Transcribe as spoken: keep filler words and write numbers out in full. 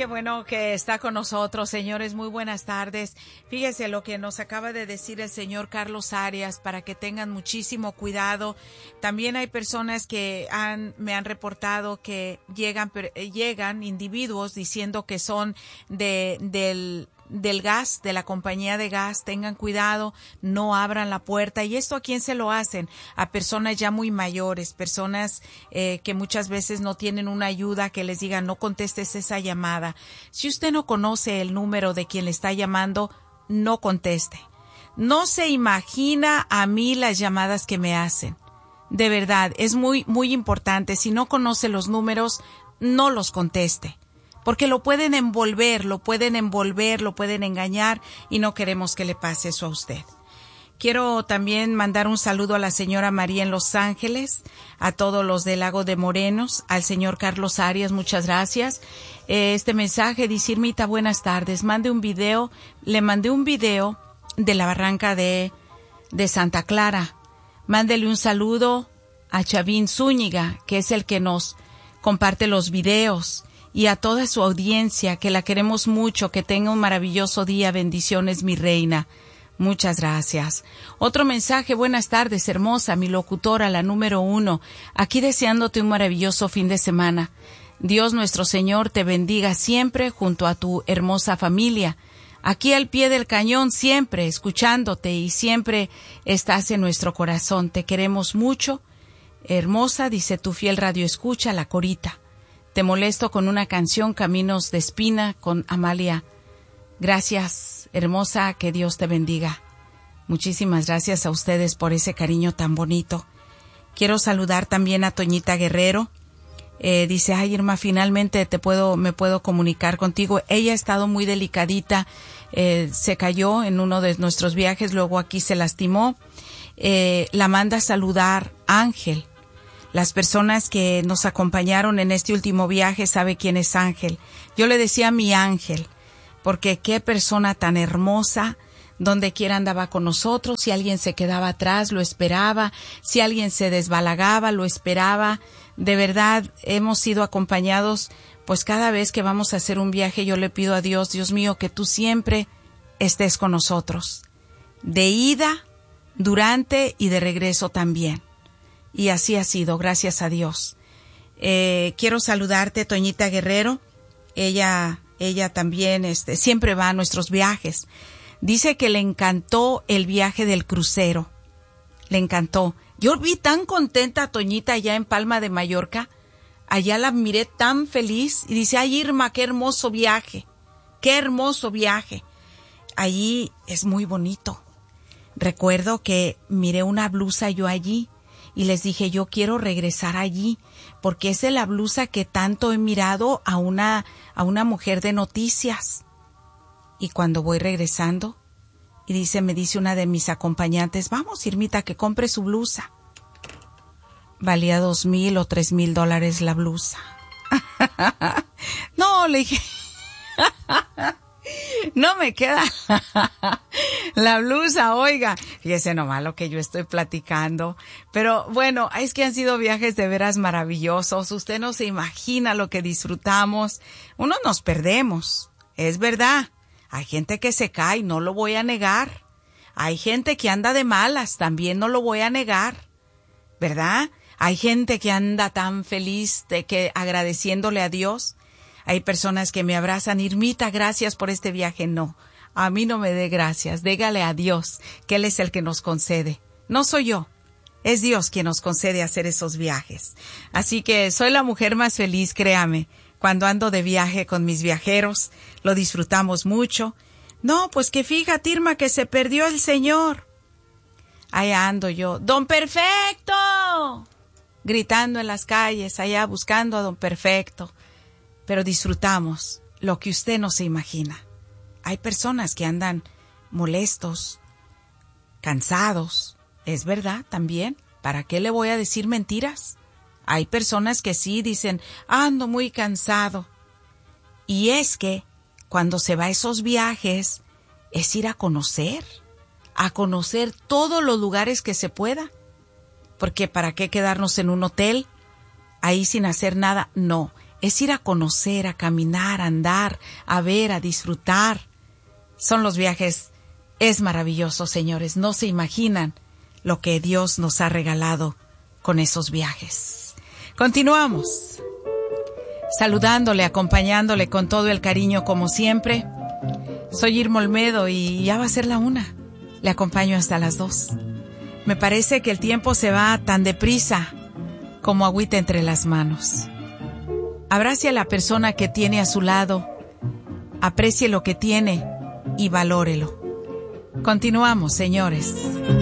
qué bueno que está con nosotros, señores. Muy buenas tardes. Fíjese lo que nos acaba de decir el señor Carlos Arias, para que tengan muchísimo cuidado. También hay personas que han, me han reportado que llegan, llegan individuos diciendo que son de, del, del gas, de la compañía de gas. Tengan cuidado, no abran la puerta. ¿Y esto a quién se lo hacen? A personas ya muy mayores, personas eh, que muchas veces no tienen una ayuda, que les digan no contestes esa llamada. Si usted no conoce el número de quien le está llamando, no conteste. No se imagina a mí las llamadas que me hacen. De verdad, es muy, muy importante. Si no conoce los números, no los conteste. Porque lo pueden envolver, lo pueden envolver, lo pueden engañar y no queremos que le pase eso a usted. Quiero también mandar un saludo a la señora María en Los Ángeles, a todos los del Lago de Morenos, al señor Carlos Arias, muchas gracias. Eh, este mensaje dice: Irmita, buenas tardes, mande un video, le mandé un video de la barranca de, de Santa Clara. Mándele un saludo a Chavín Zúñiga, que es el que nos comparte los videos. Y a toda su audiencia, que la queremos mucho, que tenga un maravilloso día. Bendiciones, mi reina. Muchas gracias. Otro mensaje: buenas tardes, hermosa, mi locutora, la número uno. Aquí deseándote un maravilloso fin de semana. Dios nuestro Señor te bendiga siempre junto a tu hermosa familia. Aquí al pie del cañón, siempre escuchándote, y siempre estás en nuestro corazón. Te queremos mucho. Hermosa, dice tu fiel radio escucha, la Corita. Te molesto con una canción, Caminos de Espina, con Amalia. Gracias, hermosa, que Dios te bendiga. Muchísimas gracias a ustedes por ese cariño tan bonito. Quiero saludar también a Toñita Guerrero. Eh, dice: ay, Irma, finalmente te puedo, me puedo comunicar contigo. Ella ha estado muy delicadita, eh, se cayó en uno de nuestros viajes, luego aquí se lastimó. Eh, la manda a saludar Ángel. Las personas que nos acompañaron en este último viaje sabe quién es Ángel. Yo le decía mi ángel, porque qué persona tan hermosa. Donde quiera andaba con nosotros. Si alguien se quedaba atrás, lo esperaba. Si alguien se desbalagaba, lo esperaba. De verdad, hemos sido acompañados, pues cada vez que vamos a hacer un viaje, yo le pido a Dios, Dios mío, que tú siempre estés con nosotros. De ida, durante y de regreso también. Y así ha sido, gracias a Dios. Eh, quiero saludarte, Toñita Guerrero. Ella, ella también, este, siempre va a nuestros viajes. Dice que le encantó el viaje del crucero. Le encantó. Yo vi tan contenta a Toñita allá en Palma de Mallorca. Allá la miré tan feliz. Y dice: ay, Irma, qué hermoso viaje. Qué hermoso viaje. Allí es muy bonito. Recuerdo que miré una blusa yo allí. Y les dije: yo quiero regresar allí, porque esa es la blusa que tanto he mirado a una, a una mujer de noticias. Y cuando voy regresando, y dice, me dice una de mis acompañantes: vamos, Irmita, que compre su blusa. Valía dos mil o tres mil dólares la blusa. No, le dije, no me queda la blusa, oiga. Fíjese nomás lo que yo estoy platicando. Pero bueno, es que han sido viajes de veras maravillosos. Usted no se imagina lo que disfrutamos. Uno nos perdemos, es verdad. Hay gente que se cae, no lo voy a negar. Hay gente que anda de malas, también no lo voy a negar. ¿Verdad? Hay gente que anda tan feliz de que agradeciéndole a Dios. Hay personas que me abrazan: Irmita, gracias por este viaje. No, a mí no me dé gracias. Dígale a Dios que Él es el que nos concede. No soy yo, es Dios quien nos concede hacer esos viajes. Así que soy la mujer más feliz, créame. Cuando ando de viaje con mis viajeros, lo disfrutamos mucho. No, pues que fíjate, Irma, que se perdió el señor. Ahí ando yo: ¡Don Perfecto! Gritando en las calles, allá buscando a Don Perfecto. Pero disfrutamos lo que usted no se imagina. Hay personas que andan molestos, cansados. Es verdad también. ¿Para qué le voy a decir mentiras? Hay personas que sí dicen: ando muy cansado. Y es que cuando se va a esos viajes es ir a conocer, a conocer todos los lugares que se pueda. Porque ¿para qué quedarnos en un hotel ahí sin hacer nada? No. es ir a conocer, a caminar, a andar, a ver, a disfrutar. Son los viajes, es maravilloso, señores. No se imaginan lo que Dios nos ha regalado con esos viajes. Continuamos saludándole, acompañándole con todo el cariño como siempre. Soy Irma Olmedo y ya va a ser la una. Le acompaño hasta las dos. Me parece que el tiempo se va tan deprisa como agüita entre las manos. Abrace a la persona que tiene a su lado, aprecie lo que tiene y valórelo. Continuamos, señores.